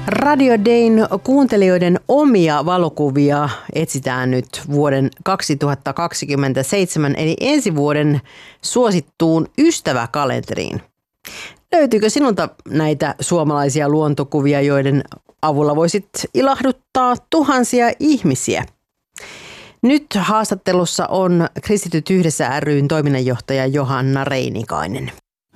Radio Dayn kuuntelijoiden omia valokuvia etsitään nyt vuoden 2027 eli ensi vuoden suosittuun ystäväkalenteriin. Löytyykö sinulta näitä suomalaisia luontokuvia, joiden avulla voisit ilahduttaa tuhansia ihmisiä? Nyt haastattelussa on Kristityt yhdessä ry:n toiminnanjohtaja Johanna Reinikainen.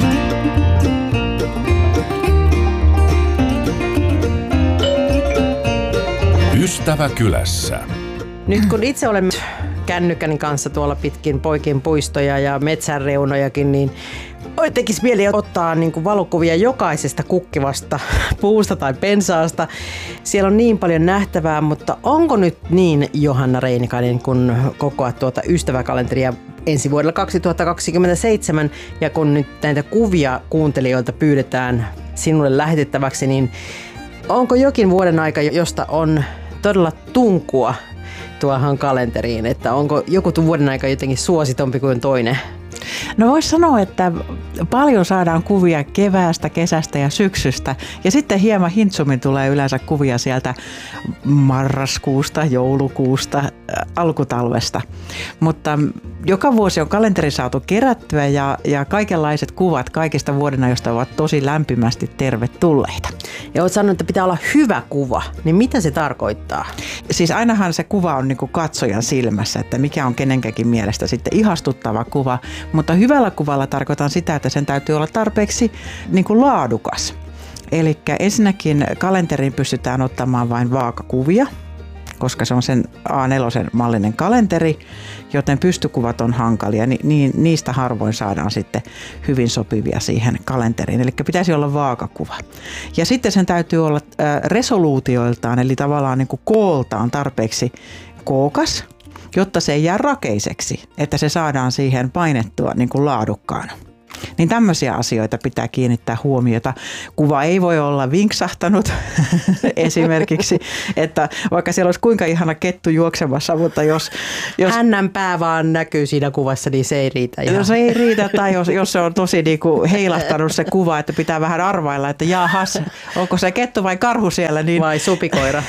Ystävä kylässä. Nyt kun itse olen kännykkäni kanssa tuolla pitkin poikien puistoja ja metsän reunojakin, niin tekisi mieli ottaa valokuvia jokaisesta kukkivasta puusta tai pensaasta. Siellä on niin paljon nähtävää, mutta onko nyt niin, Johanna Reinikainen, kun kokoat tuota ystäväkalenteria ensi vuodella 2027 ja kun nyt näitä kuvia kuuntelijoilta pyydetään sinulle lähetettäväksi, niin onko jokin vuoden aika, josta on todella tunkua tuohon kalenteriin, että onko joku vuoden aika jotenkin suositompi kuin toinen? No voisi sanoa, että paljon saadaan kuvia keväästä, kesästä ja syksystä ja sitten hieman hintsummin tulee yleensä kuvia sieltä marraskuusta, joulukuusta, alkutalvesta. Mutta joka vuosi on kalenteri saatu kerättyä ja kaikenlaiset kuvat kaikista vuodenajoista ovat tosi lämpimästi tervetulleita. Ja olet sanonut, että pitää olla hyvä kuva, niin mitä se tarkoittaa? Siis ainahan se kuva on niin kuin katsojan silmässä, että mikä on kenenkäkin mielestä sitten ihastuttava kuva, mutta hyvällä kuvalla tarkoitan sitä, että sen täytyy olla tarpeeksi niin kuin laadukas. Eli ensinnäkin kalenteriin pystytään ottamaan vain vaakakuvia, koska se on sen A4-mallinen kalenteri, joten pystykuvat on hankalia, niin niistä harvoin saadaan sitten hyvin sopivia siihen kalenteriin. Eli pitäisi olla vaakakuva. Ja sitten sen täytyy olla resoluutioiltaan, eli tavallaan niin kuin kooltaan tarpeeksi kookas, jotta se ei jää rakeiseksi, että se saadaan siihen painettua niin kuin laadukkaana. Niin tämmöisiä asioita pitää kiinnittää huomiota. Kuva ei voi olla vinksahtanut esimerkiksi, että vaikka siellä olisi kuinka ihana kettu juoksemassa, mutta jos hännän pää vaan näkyy siinä kuvassa, niin se ei riitä. Ihan. Se ei riitä, tai jos se on tosi niinku heilahtanut se kuva, että pitää vähän arvailla, että jaahas, onko se kettu vai karhu siellä. Niin, vai supikoira.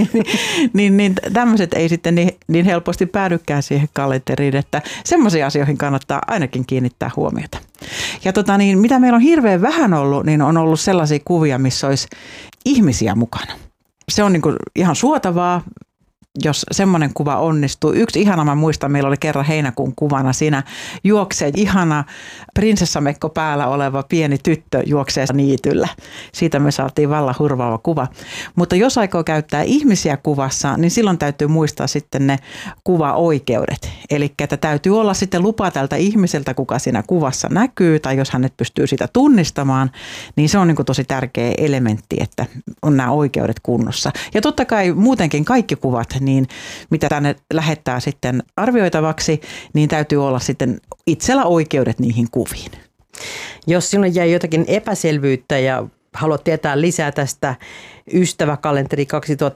niin tämmöiset ei sitten niin helposti päädykään siihen kalenteriin, että semmoisiin asioihin kannattaa ainakin kiinnittää huomiota. Ja mitä meillä on hirveän vähän ollut, niin on ollut sellaisia kuvia, missä olisi ihmisiä mukana. Se on niin kuin ihan suotavaa, jos semmoinen kuva onnistuu. Yksi ihana, mä muistan, meillä oli kerran heinäkuun kuvana, siinä juoksee ihana prinsessamekko päällä oleva pieni tyttö juoksee niityllä. Siitä me saatiin vallan hurvaava kuva. Mutta jos aikoo käyttää ihmisiä kuvassa, niin silloin täytyy muistaa sitten ne kuvaoikeudet. Eli että täytyy olla sitten lupa tältä ihmiseltä, kuka siinä kuvassa näkyy, tai jos hänet pystyy sitä tunnistamaan, niin se on niin kuin tosi tärkeä elementti, että on nämä oikeudet kunnossa. Ja totta kai muutenkin kaikki kuvat, niin mitä tänne lähettää sitten arvioitavaksi, niin täytyy olla sitten itsellä oikeudet niihin kuviin. Jos sinulle jäi jotakin epäselvyyttä ja haluat tietää lisää tästä ystäväkalenteri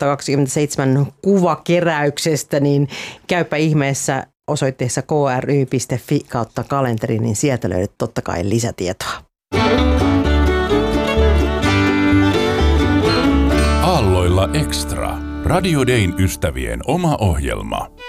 2027 kuvakeräyksestä, niin käypä ihmeessä osoitteessa kry.fi/kalenteri, niin sieltä löydät totta kai lisätietoa. Aalloilla Extra. Radio Dayn ystävien oma ohjelma.